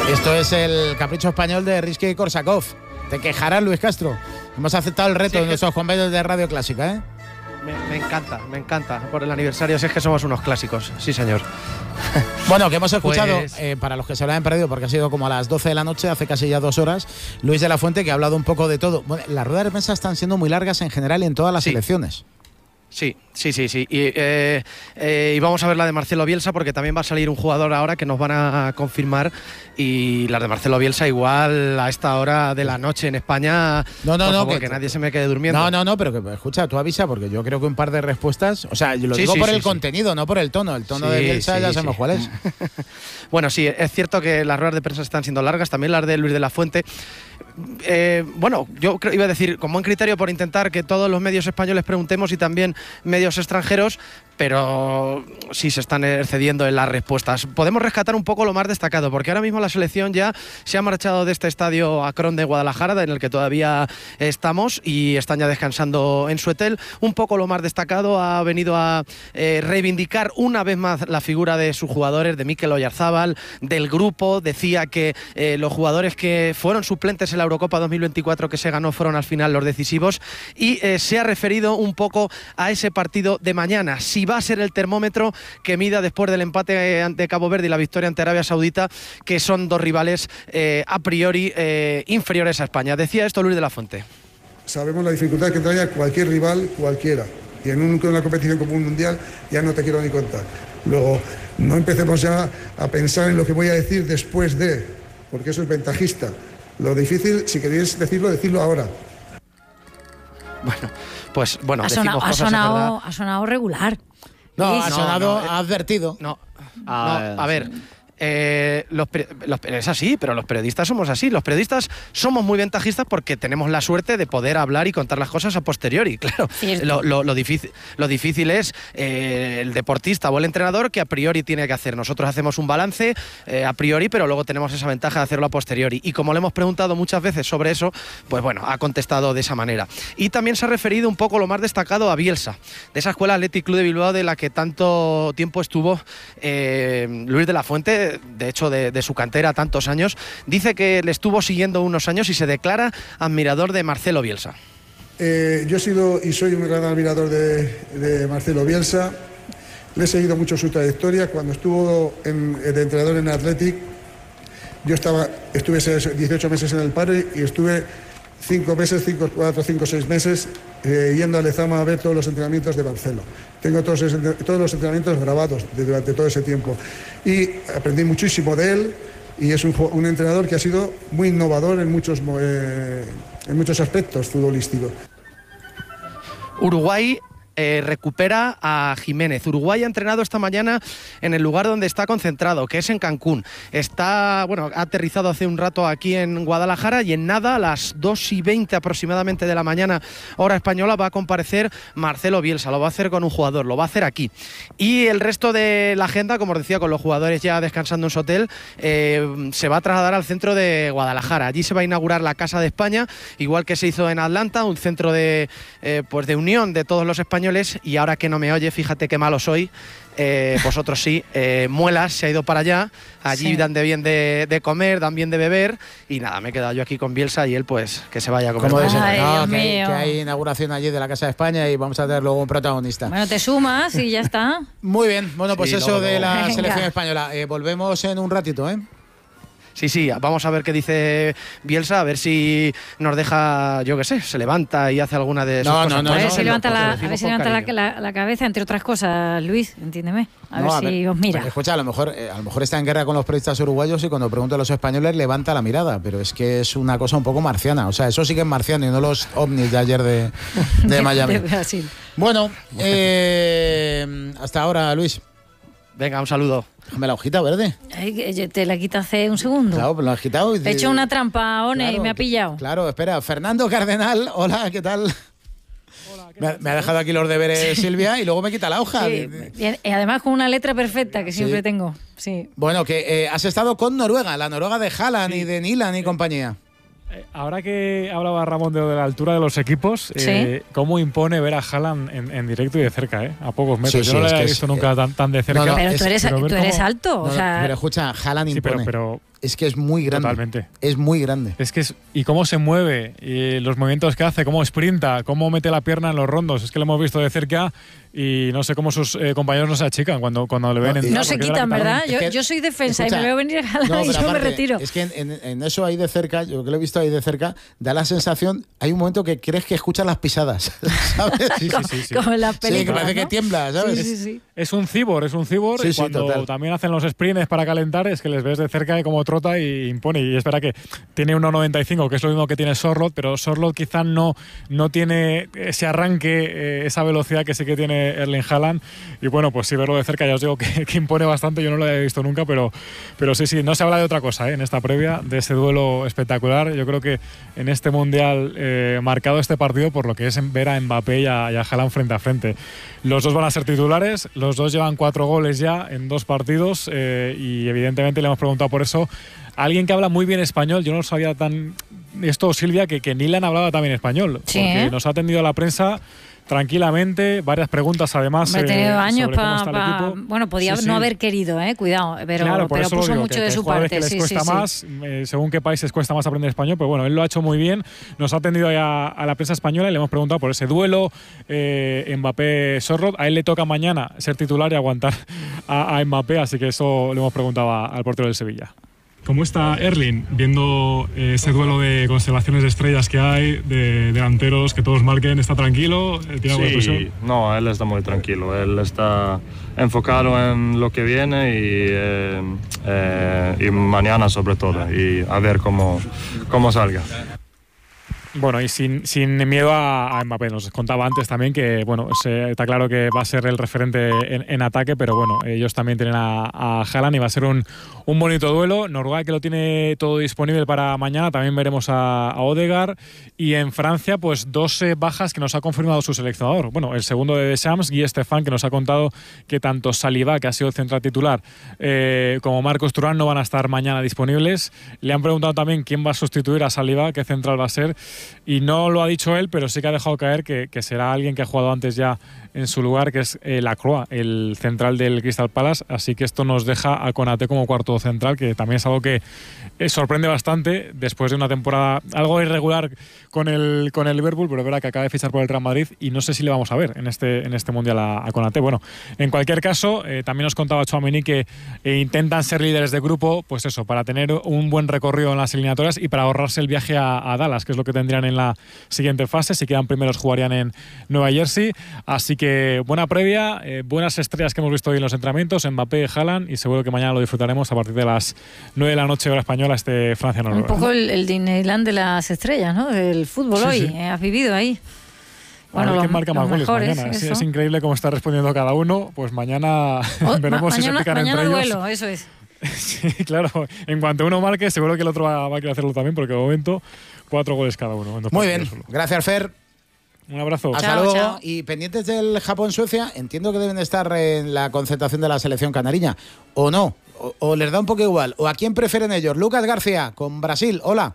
Esto es el capricho español de Rizky y Korsakov. Te quejarás, Luis Castro. Hemos aceptado el reto de nuestros compañeros de Radio Clásica, ¿eh? Me encanta por el aniversario, si es que somos unos clásicos, sí señor. Bueno, que hemos escuchado, Pues, para los que se lo hayan perdido, porque ha sido como a las 12 de la noche, hace casi ya 2 horas, Luis de la Fuente, que ha hablado un poco de todo. Bueno, las ruedas de prensa están siendo muy largas en general y en todas las selecciones. Sí. Y vamos a ver la de Marcelo Bielsa, porque también va a salir un jugador ahora que nos van a confirmar. Y las de Marcelo Bielsa, igual a esta hora de la noche en España. No, que nadie se me quede durmiendo. No, pero que escucha, tú avisa, porque yo creo que un par de respuestas. O sea, yo lo digo por el contenido, no por el tono. El tono de Bielsa ya sabemos cuál es. Bueno, sí, es cierto que las ruedas de prensa están siendo largas, también las de Luis de la Fuente. Bueno, yo iba a decir, con buen criterio, por intentar que todos los medios españoles preguntemos y también medios extranjeros, pero sí se están excediendo en las respuestas. Podemos rescatar un poco lo más destacado, porque ahora mismo la selección ya se ha marchado de este estadio Akron de Guadalajara, en el que todavía estamos, y están ya descansando en su hotel. Un poco lo más destacado ha venido a reivindicar una vez más la figura de sus jugadores, de Mikel Oyarzábal, del grupo. Decía que los jugadores que fueron suplentes en la Eurocopa 2024 que se ganó fueron al final los decisivos, y se ha referido un poco a ese partido de mañana, si va a ser el termómetro que mida después del empate ante Cabo Verde y la victoria ante Arabia Saudita, que son dos rivales a priori inferiores a España. Decía esto Luis de la Fuente. Sabemos la dificultad que trae cualquier rival, cualquiera, y en una competición como un mundial ya no te quiero ni contar. Luego, no empecemos ya a pensar en lo que voy a decir después de, porque eso es ventajista. Lo difícil, si queréis decirlo, decirlo ahora. Bueno, ha sonado regular. No, ha advertido. A ver. Es así, pero los periodistas somos así. Los periodistas somos muy ventajistas porque tenemos la suerte de poder hablar y contar las cosas a posteriori. Claro, lo difícil es el deportista o el entrenador, que a priori tiene que hacer. Nosotros hacemos un balance a priori, pero luego tenemos esa ventaja de hacerlo a posteriori. Y como le hemos preguntado muchas veces sobre eso, pues bueno, ha contestado de esa manera. Y también se ha referido un poco lo más destacado a Bielsa, de esa escuela Athletic Club de Bilbao de la que tanto tiempo estuvo Luis de la Fuente. De hecho, de su cantera tantos años. Dice que le estuvo siguiendo unos años y se declara admirador de Marcelo Bielsa. Yo he sido y soy un gran admirador de Marcelo Bielsa. Le he seguido mucho su trayectoria. Cuando estuvo de entrenador en Athletic, yo estuve 18 meses en el paro y estuve 4, 5, 6 meses yendo a Lezama a ver todos los entrenamientos de Marcelo. Tengo todos los entrenamientos grabados durante todo ese tiempo y aprendí muchísimo de él, y es un entrenador que ha sido muy innovador en muchos aspectos futbolísticos. Uruguay recupera a Jiménez. Uruguay ha entrenado esta mañana en el lugar donde está concentrado, que es en Cancún. Ha aterrizado hace un rato aquí en Guadalajara, y en nada, a las 2:20 aproximadamente de la mañana, hora española, va a comparecer Marcelo Bielsa. Lo va a hacer con un jugador, lo va a hacer aquí. Y el resto de la agenda, como os decía, con los jugadores ya descansando en su hotel, se va a trasladar al centro de Guadalajara. Allí se va a inaugurar la Casa de España, igual que se hizo en Atlanta, un centro de unión de todos los españoles. Y ahora que no me oye, fíjate qué malo soy, vosotros sí, Muelas se ha ido para allá, allí sí. Dan de bien de comer, dan bien de beber, y nada, me he quedado yo aquí con Bielsa y él pues que se vaya a comer. Que hay inauguración allí de la Casa de España y vamos a tener luego un protagonista. Bueno, te sumas y ya está. Muy bien, bueno, pues sí, eso de la selección española. Volvemos en un ratito, ¿eh? Sí, vamos a ver qué dice Bielsa, a ver si nos deja, yo qué sé, se levanta y hace alguna de sus cosas. A ver si levanta la cabeza, entre otras cosas, Luis, entiéndeme. A ver si os mira. Escucha, a lo mejor está en guerra con los periodistas uruguayos y cuando pregunta a los españoles levanta la mirada, pero es que es una cosa un poco marciana. O sea, eso sí que es marciano y no los ovnis de ayer de Miami. De Brasil. Bueno, hasta ahora, Luis. Venga, un saludo. Déjame la hojita verde. Ay, te la quité hace un segundo. Claro, pues lo has quitado. He hecho una trampa, One, y me ha pillado. Claro, espera. Fernando Cardenal, hola, ¿qué tal? Hola, me ha dejado aquí los deberes Silvia y luego me quita la hoja. Sí. Y además con una letra perfecta que siempre tengo. Sí. Bueno, que has estado con Noruega, la Noruega de Haaland y de Nyland y compañía. Ahora que hablaba Ramón de la altura de los equipos, ¿cómo impone ver a Haaland en directo y de cerca, a pocos metros? Yo no lo había visto nunca tan de cerca. Pero tú eres alto. Pero escucha, Haaland impone. Pero es que es muy grande. Totalmente. Es muy grande. Es que y cómo se mueve, y los movimientos que hace, cómo sprinta, cómo mete la pierna en los rondos. Es que lo hemos visto de cerca y no sé cómo sus compañeros no se achican cuando le ven entrar. No se quitan, ¿verdad? Yo soy defensa, escucha, y me veo venir a Haaland y yo me retiro. Es que en eso ahí de cerca, yo que lo he visto ahí de cerca, da la sensación, hay un momento que crees que escuchas las pisadas, ¿sabes? Sí. Como en las películas, sí, que parece, ¿no?, que tiembla, ¿sabes? Sí. Es un cibor, y cuando también hacen los sprints para calentar, es que les ves de cerca de cómo trota y impone. Y es verdad que tiene 1,95, que es lo mismo que tiene Sorloth, pero Sorloth quizás no tiene ese arranque, esa velocidad que sí que tiene Erling Haaland. Y bueno, pues sí, verlo de cerca ya os digo que impone bastante. Yo no lo había visto nunca, pero sí, no se habla de otra cosa en esta previa, de ese duelo espectacular. Yo creo que en este Mundial marcado este partido por lo que es ver a Mbappé y a Haaland frente a frente. Los dos van a ser titulares, los dos llevan 4 goles ya en 2 partidos y evidentemente le hemos preguntado por eso. Alguien que habla muy bien español, yo no sabía esto, Silvia, que Nilan hablaba también español, porque nos ha atendido a la prensa tranquilamente, varias preguntas además. Ha tenido años para. Bueno, podía no haber querido, cuidado, pero, claro, pero puso digo, mucho de su parte. Que les cuesta más, según qué países cuesta más aprender español, pero bueno, él lo ha hecho muy bien. Nos ha atendido ya a la prensa española y le hemos preguntado por ese duelo Mbappé-Sorloth. A él le toca mañana ser titular y aguantar a Mbappé, así que eso le hemos preguntado al portero del Sevilla. ¿Cómo está Erling viendo ese duelo de constelaciones de estrellas que hay, de delanteros que todos marquen? ¿Está tranquilo? ¿Tiene alguna presión? No, él está muy tranquilo. Él está enfocado en lo que viene y mañana sobre todo, y a ver cómo salga. Bueno, y sin miedo a Mbappé. Nos contaba antes también que, bueno, está claro que va a ser el referente en ataque, pero bueno, ellos también tienen a Haaland y va a ser un bonito duelo. Noruega, que lo tiene todo disponible para mañana, también veremos a Odegaard. Y en Francia, pues 2 bajas que nos ha confirmado su seleccionador. Bueno, el segundo de Deschamps, Guy Stéphane, que nos ha contado que tanto Saliba, que ha sido el central titular, como Marcos Thuram no van a estar mañana disponibles. Le han preguntado también quién va a sustituir a Saliba, qué central va a ser. Y no lo ha dicho él, pero sí que ha dejado caer que será alguien que ha jugado antes ya en su lugar, que es Lacroix, el central del Crystal Palace. Así que esto nos deja a Konaté como cuarto central, que también es algo que sorprende bastante después de una temporada algo irregular con el Liverpool, pero es verdad que acaba de fichar por el Real Madrid y no sé si le vamos a ver en este Mundial a Konaté. Bueno, en cualquier caso, también nos contaba Tchouaméni que intentan ser líderes de grupo, pues eso, para tener un buen recorrido en las eliminatorias y para ahorrarse el viaje a Dallas, que es lo que tendrían en la siguiente fase. Si quedan primeros jugarían en Nueva Jersey. Así que buena previa, buenas estrellas que hemos visto hoy en los entrenamientos, Mbappé, Haaland, y seguro que mañana lo disfrutaremos a partir de las 9 de la noche hora española, Francia-Noruega. Un poco el Disneyland de las estrellas, ¿no? Del fútbol hoy. Has vivido ahí. Bueno, a ver quién marca más goles mañana. Es increíble cómo está respondiendo cada uno. Pues mañana veremos si se pican entre ellos. Mañana duelo, eso es. Sí, claro. En cuanto uno marque, seguro que el otro va a querer hacerlo también, porque de momento 4 goles cada uno. Muy bien. Gracias, Fer. Un abrazo. Hasta luego. Chao. Y pendientes del Japón-Suecia, entiendo que deben estar en la concentración de la selección canariña. ¿O no? ¿O les da un poco igual? ¿O a quién prefieren ellos? Lucas García, con Brasil. Hola.